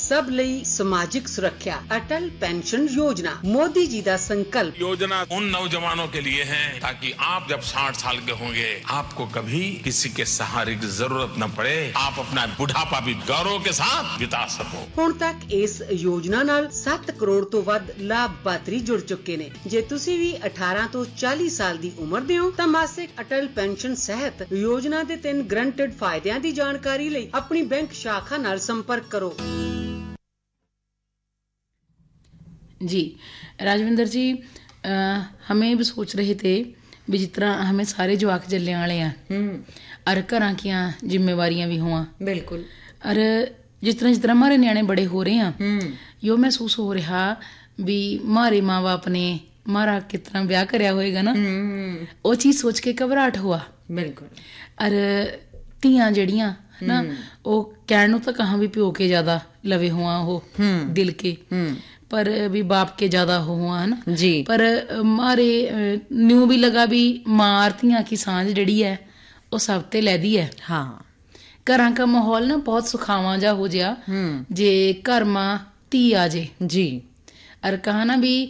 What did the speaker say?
सब लई समाजिक सुरक्षा अटल पेंशन योजना मोदी जी का संकल्प। योजना उन नौजवानों के लिए है ताकि आप जब 60 साल के होंगे आपको कभी किसी के सहारे की जरूरत न पड़े, आप अपना बुढ़ापा भी गौरव के साथ बिता सको। हुण तक इस योजना नाल 7 करोड़ तो वध लाभपात्री जुड़ चुके ने। जे तुसी भी 18 तो 40 साल दी उम्र दे हो तां मासिक अटल पेंशन सहत योजना दे 3 ग्रंटेड फायदियां दी जानकारी लई अपनी बैंक शाखा नाल संपर्क करो। जी राजविंदर जी, हमें भी सोच रहे थे भी जिस तरह हमें सारे जवाक जल्ले वाले हैं और घर की जिम्मेवारियां भी हुआ बिल्कुल, और जिस तरह हमारे न्याणे बड़े हो रहे हैं यो महसूस हो रहा भी हमारे माँ बाप ने हमारा कितना ब्याह कराया होएगा ना, वो चीज सोच के घबराहट हुआ। बिल्कुल, और ਧੀਆਂ ਜਿਹੜੀਆਂ ना ਉਹ ਕਹਿਣ ਨੂੰ ਤਾਂ कहाँ भी प्यो के ज्यादा लवे हुआ हो दिल के, पर भी बाप के ज्यादा हुआ है ना जी। पर मारे न्यू भी लगा भी मां और ਧੀਆਂ की सांझ ਜਿਹੜੀ है ਉਹ ਸਭ ਤੇ ਲੈਦੀ है। हाँ, ਘਰਾਂ का माहौल ना बहुत सुखावा जा हो जा जे घर मां ਧੀ आ जे जी। और कहा ना भी